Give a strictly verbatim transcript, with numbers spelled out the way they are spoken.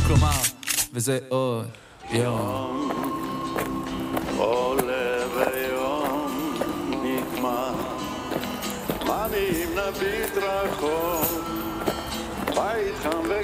כלומר, וזה עוד יום עולה ויום נגמר, מה אם נביט רחוק, בית חם